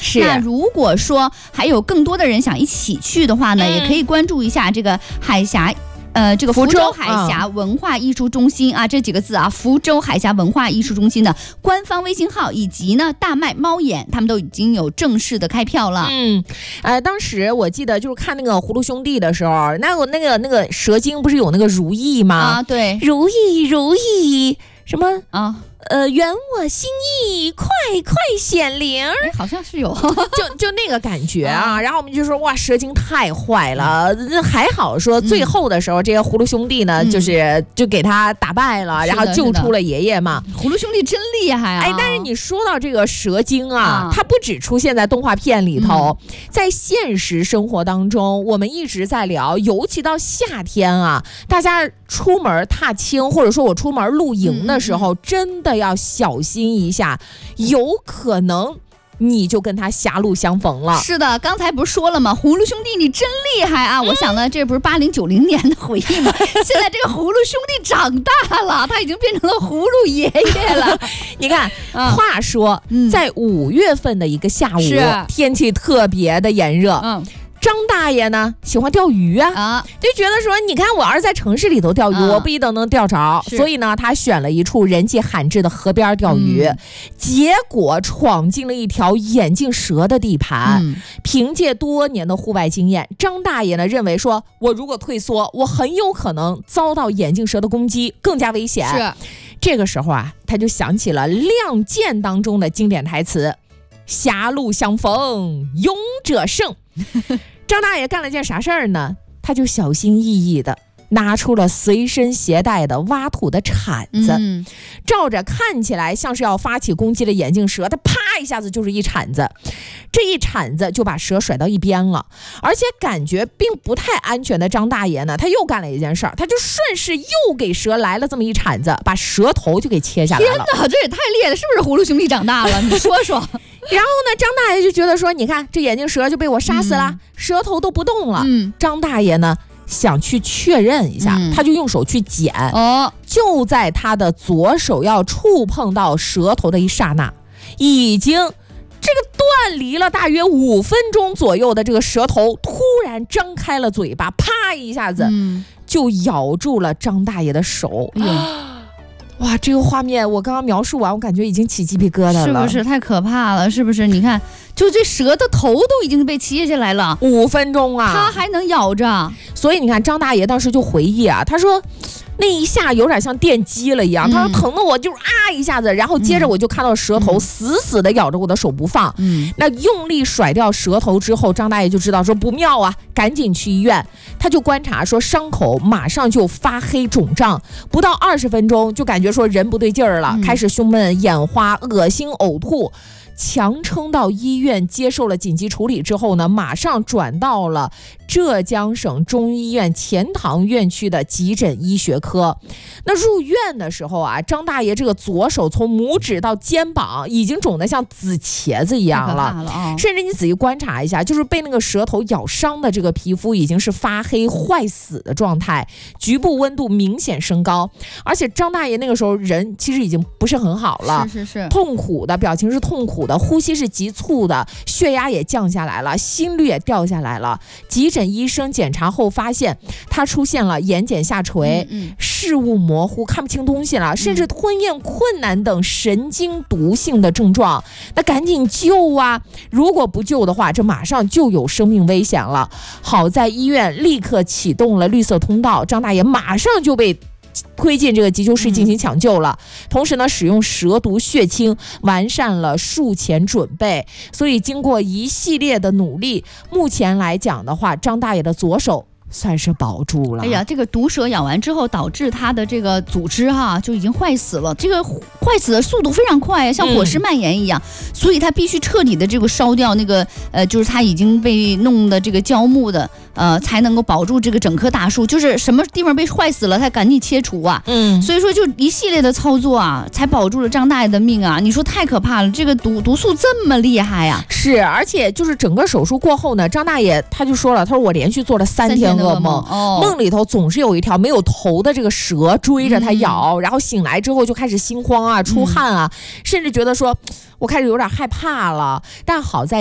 是。 那如果说还有更多的人想一起去的话呢，也可以关注一下这个海峡。这个福州海峡文化艺术中心啊，这几个字啊，福州海峡文化艺术中心的官方微信号，以及呢大麦猫眼，他们都已经有正式的开票了。 当时我记得就是看那个葫芦兄弟的时候，那个蛇精不是有那个如意吗？ 啊，对， 如意什么啊？ 圆我心意，快快显灵， 好像是有， 就那个感觉啊。然后我们就说哇，蛇精太坏了，还好说最后的时候，这些葫芦兄弟呢，就给他打败了，然后救出了爷爷嘛。 葫芦兄弟真厉害啊！ 但是你说到这个蛇精啊，它不只出现在动画片里头，在现实生活当中，我们一直在聊，尤其到夏天啊，大家出门踏青，或者说我出门露营的时候，真的要小心一下，有可能你就跟他狭路相逢了。 是的，刚才不是说了吗？葫芦兄弟你真厉害啊！我想呢，这不是80、90年的回忆吗？现在这个葫芦兄弟长大了，他已经变成了葫芦爷爷了。 你看，话说，在5月份的一个下午，天气特别的炎热。张大爷呢喜欢钓鱼啊，就觉得说，你看我要是在城市里头钓鱼，我不一定能钓着，所以呢，他选了一处人迹罕至的河边钓鱼，结果闯进了一条眼镜蛇的地盘。凭借多年的户外经验，张大爷呢认为说，我如果退缩，我很有可能遭到眼镜蛇的攻击，更加危险。 是， 这个时候啊，他就想起了《亮剑》当中的经典台词：“狭路相逢勇者胜。”张大爷干了件啥事儿呢？他就小心翼翼的拿出了随身携带的挖土的铲子，照着看起来像是要发起攻击的眼镜蛇，他啪一下子就是一铲子，这一铲子就把蛇甩到一边了。而且感觉并不太安全的张大爷呢，他又干了一件事儿，他就顺势又给蛇来了这么一铲子，把蛇头就给切下来了。 天哪，这也太厉害了！是不是葫芦兄弟长大了？你说说。 然后呢，张大爷就觉得说，你看这眼镜蛇就被我杀死了，蛇头都不动了。张大爷呢想去确认一下，他就用手去捡。就在他的左手要触碰到蛇头的一刹那，已经这个断离了大约5分钟左右的这个蛇头突然张开了嘴巴，啪一下子就咬住了张大爷的手。哇，这个画面我刚刚描述完，我感觉已经起鸡皮疙瘩了， 是不是太可怕了？是不是？你看，就这蛇的头都已经被切下来了 ，5分钟啊， 它还能咬着。 所以你看，张大爷当时就回忆啊，他说那一下有点像电击了一样，他说疼的我就是一下子，然后接着我就看到蛇头死死的咬着我的手不放。那用力甩掉蛇头之后，张大爷就知道说不妙啊，赶紧去医院。他就观察说伤口马上就发黑肿胀，不到20分钟就感觉说人不对劲儿了，开始胸闷、眼花、恶心、呕吐。强撑到医院接受了紧急处理之后呢，马上转到了浙江省中医院钱塘院区的急诊医学科。那入院的时候啊，张大爷这个左手从拇指到肩膀已经肿得像紫茄子一样了，甚至你仔细观察一下，就是被那个蛇头咬伤的这个皮肤已经是发黑坏死的状态，局部温度明显升高。而且张大爷那个时候人其实已经不是很好了， 是痛苦的表情是痛苦的，呼吸是急促的，血压也降下来了，心率也掉下来了。急诊医生检查后发现他出现了眼睑下垂、视物模糊、看不清东西了，甚至吞咽困难等神经毒性的症状。那赶紧救啊，如果不救的话，这马上就有生命危险了。好在医院立刻启动了绿色通道，张大爷马上就被推进这个急救室进行抢救了，同时呢，使用蛇毒血清，完善了术前准备。所以经过一系列的努力，目前来讲的话，张大爷的左手算是保住了。 哎呀，这个毒蛇咬完之后，导致他的这个组织就已经坏死了。这个坏死的速度非常快，像火势蔓延一样，所以他必须彻底的这个烧掉那个就是他已经被弄的这个焦木的。才能够保住这个整棵大树，就是什么地方被坏死了，他赶紧切除啊。所以说就一系列的操作啊，才保住了张大爷的命啊。你说太可怕了，这个毒素这么厉害呀！ 是，而且就是整个手术过后呢，张大爷他就说了，他说我连续做了3天噩梦，梦里头总是有一条没有头的这个蛇追着他咬，然后醒来之后就开始心慌啊、出汗啊，甚至觉得说我开始有点害怕了。但好在